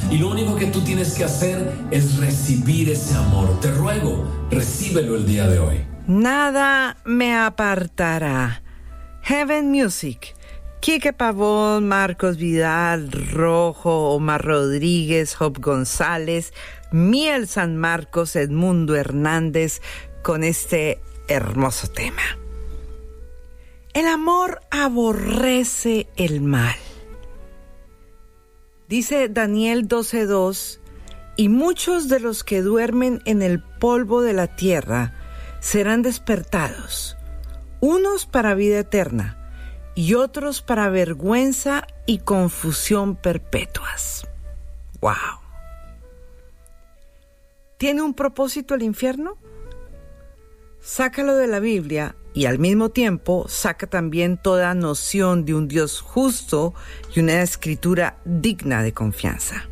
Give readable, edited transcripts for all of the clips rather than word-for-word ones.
y lo único que tú tienes que hacer es recibir ese amor. Te ruego, recíbelo el día de hoy. Nada me apartará. Heaven Music. Quique Pavón, Marcos Vidal, Rojo, Omar Rodríguez, Job González, Miel San Marcos, Edmundo Hernández, con este hermoso tema. El amor aborrece el mal. Dice Daniel 12:2, y muchos de los que duermen en el polvo de la tierra serán despertados, unos para vida eterna y otros para vergüenza y confusión perpetuas. ¡Wow! ¿Tiene un propósito el infierno? Sácalo de la Biblia y al mismo tiempo saca también toda noción de un Dios justo y una escritura digna de confianza.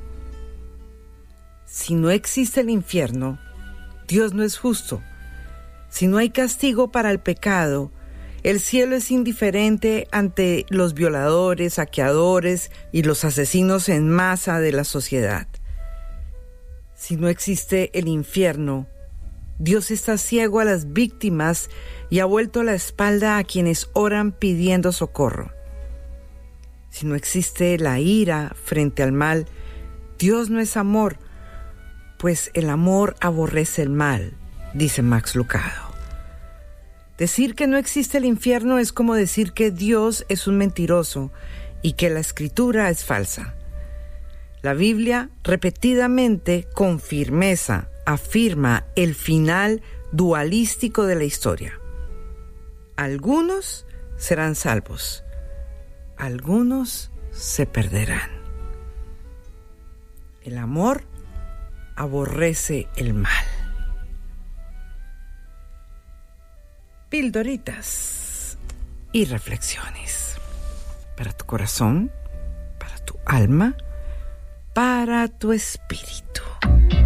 Si no existe el infierno, Dios no es justo. Si no hay castigo para el pecado, el cielo es indiferente ante los violadores, saqueadores y los asesinos en masa de la sociedad. Si no existe el infierno, Dios está ciego a las víctimas y ha vuelto la espalda a quienes oran pidiendo socorro. Si no existe la ira frente al mal, Dios no es amor, pues el amor aborrece el mal, dice Max Lucado. Decir que no existe el infierno es como decir que Dios es un mentiroso y que la Escritura es falsa. La Biblia repetidamente, con firmeza, afirma el final dualístico de la historia. Algunos serán salvos, algunos se perderán. El amor aborrece el mal. Pildoritas y reflexiones para tu corazón, para tu alma, para tu espíritu.